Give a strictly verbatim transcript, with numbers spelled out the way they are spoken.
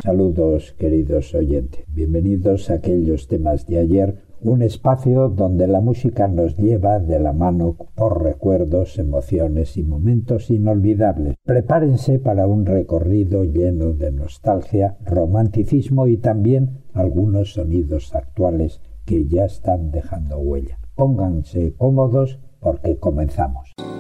Saludos, queridos oyentes. Bienvenidos a Aquellos temas de ayer, un espacio donde la música nos lleva de la mano por recuerdos, emociones y momentos inolvidables. Prepárense para un recorrido lleno de nostalgia, romanticismo y también algunos sonidos actuales que ya están dejando huella. Pónganse cómodos porque comenzamos.